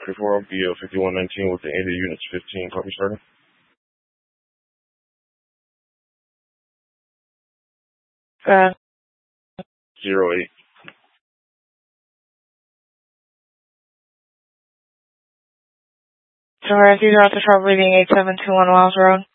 34, BO 5119 with the 80 units 15, copy starting. Go ahead. 08. So, these are at the trouble reading 8721 Wells Road.